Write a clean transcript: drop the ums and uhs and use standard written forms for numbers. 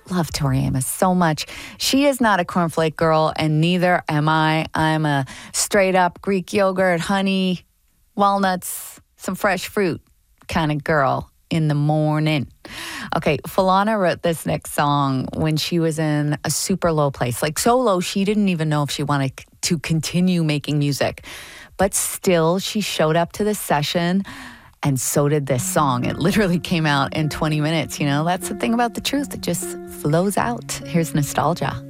Love Tori Amos so much. She is not a cornflake girl, and neither am I. I'm a straight up Greek yogurt, honey, walnuts, some fresh fruit kind of girl in the morning. Okay, Falana wrote this next song when she was in a super low place. Like so low, she didn't even know if she wanted to continue making music. But still, she showed up to the session, and so did this song. It literally came out in 20 minutes, you know? That's the thing about the truth. It just flows out. Here's Nostalgia.